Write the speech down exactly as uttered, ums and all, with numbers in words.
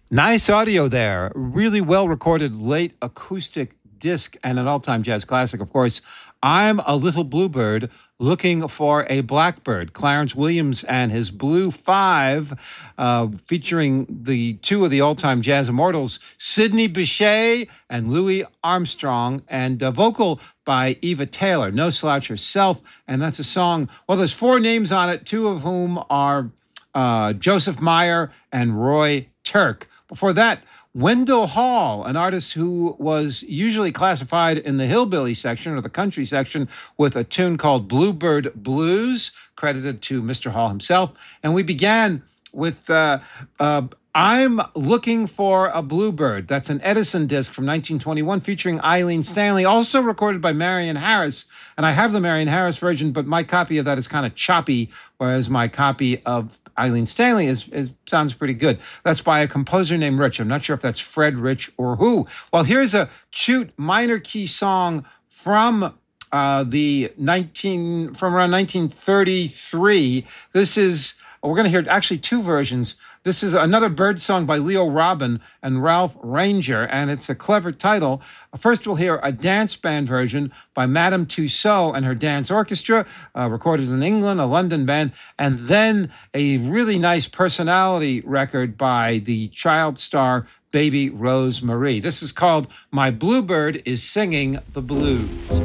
Nice audio there. Really well recorded late acoustic disc and an all-time jazz classic, of course. I'm a Little Bluebird looking for a blackbird. Clarence Williams and his Blue Five, uh, featuring the two of the all-time jazz immortals, Sidney Bechet and Louis Armstrong, and uh, vocal by Eva Taylor, no slouch herself. And that's a song, well, there's four names on it, two of whom are uh, Joseph Meyer and Roy Turk. Before that, Wendell Hall, an artist who was usually classified in the hillbilly section or the country section with a tune called Bluebird Blues, credited to Mister Hall himself. And we began with uh, uh, I'm Looking for a Bluebird. That's an Edison disc from nineteen twenty-one featuring Eileen Stanley, also recorded by Marion Harris. And I have the Marion Harris version, but my copy of that is kind of choppy, whereas my copy of Eileen Stanley is, is sounds pretty good. That's by a composer named Rich. I'm not sure if that's Fred Rich or who. Well, here's a cute minor key song from uh, the nineteen from around nineteen thirty-three. This is we're going to hear actually two versions. This is another bird song by Leo Robin and Ralph Ranger, and it's a clever title. First, we'll hear a dance band version by Madame Tussaud and her dance orchestra, uh, recorded in England, a London band, and then a really nice personality record by the child star Baby Rose Marie. This is called My Bluebird is Singing the Blues.